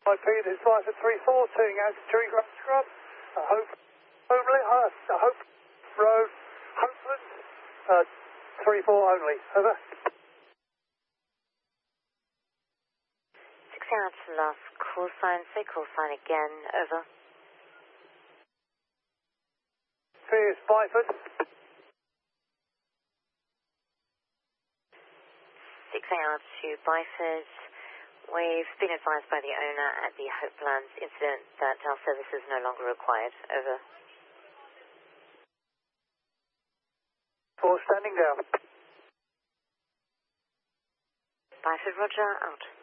IP, this is Viper 3-4, turning out to Cherry Grove Scrub. Hope Road, Hopeland, 3-4 only. Over. 6 out last call sign, say call sign again, over. 3 is Byford. 6 out to Byford. We've been advised by the owner at the Hopelands incident that our service is no longer required. Over. 4 standing down. Byford, roger, out.